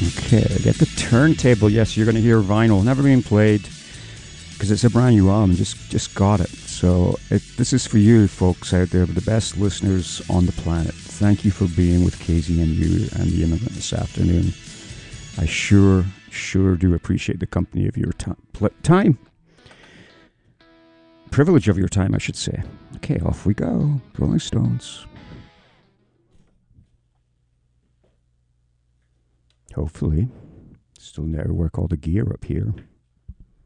Okay, get the turntable. Yes, you're going to hear vinyl. Never being played because it's a brand new album. Just got it. So this is for you folks out there, the best listeners on the planet. Thank you for being with KZNU and the Immigrant this afternoon. I sure do appreciate the company of your time. Privilege of your time, I should say. Okay, off we go. Rolling Stones. Hopefully. Still never work all the gear up here.